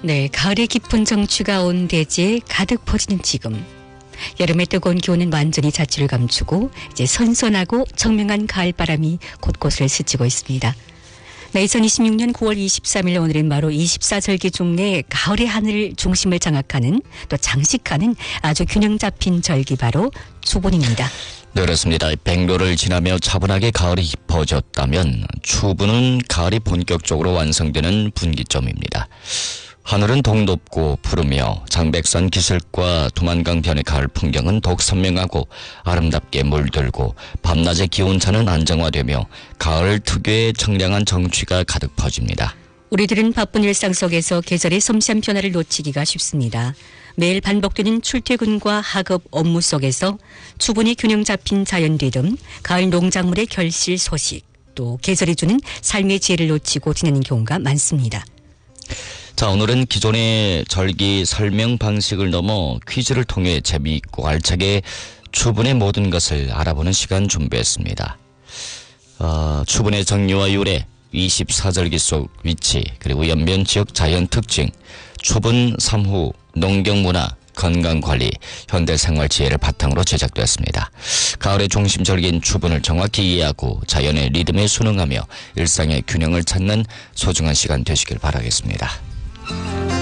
네, 가을의 깊은 정취가 온 대지에 가득 퍼지는 지금. 여름의 뜨거운 기온은 완전히 자취를 감추고 이제 선선하고 청명한 가을바람이 곳곳을 스치고 있습니다. 네, 2026년 9월 23일 오늘은 바로 24절기 중내 가을의 하늘을 중심을 장악하는 또 장식하는 아주 균형 잡힌 절기 바로 추분입니다. 네, 그렇습니다. 백로를 지나며 차분하게 가을이 깊어졌다면 추분은 가을이 본격적으로 완성되는 분기점입니다. 하늘은 더욱 높고 푸르며 장백산 기슭과 두만강 변의 가을 풍경은 더욱 선명하고 아름답게 물들고 밤낮의 기온차는 안정화되며 가을 특유의 청량한 정취가 가득 퍼집니다. 우리들은 바쁜 일상 속에서 계절의 섬세한 변화를 놓치기가 쉽습니다. 매일 반복되는 출퇴근과 학업 업무 속에서 추분이 균형 잡힌 자연 리듬, 가을 농작물의 결실 소식, 또 계절이 주는 삶의 지혜를 놓치고 지내는 경우가 많습니다. 자, 오늘은 기존의 절기 설명 방식을 넘어 퀴즈를 통해 재미있고 알차게 추분의 모든 것을 알아보는 시간 준비했습니다. 추분의 정리와 유래, 24절기 속 위치, 그리고 연변 지역 자연 특징, 추분 삼후, 농경문화, 건강관리, 현대생활 지혜를 바탕으로 제작되었습니다. 가을의 중심 절기인 추분을 정확히 이해하고 자연의 리듬에 순응하며 일상의 균형을 찾는 소중한 시간 되시길 바라겠습니다.